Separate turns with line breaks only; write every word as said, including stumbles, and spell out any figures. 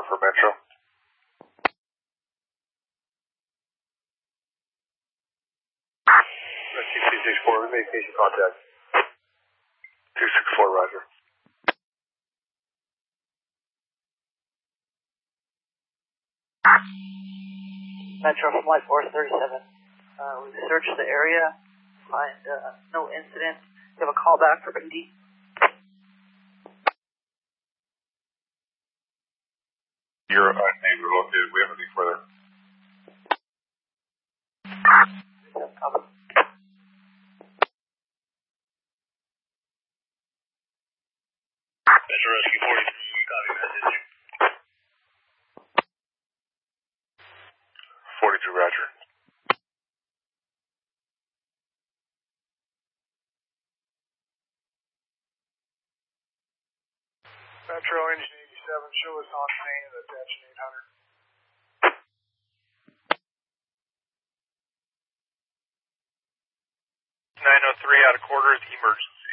for Metro.
two two six four, we make station contact.
two six four, roger.
Metro Flight four thirty-seven. Uh, we searched the area, find uh, no incident. We have a call back for P D.
You're unable to locate. We have anything further.
Copy.
Metro Rescue forty-three, copy message.
forty-two, roger.
Metro Engine eighty-seven, show us on scene at attention eight hundred.
nine oh three out of quarters, emergency.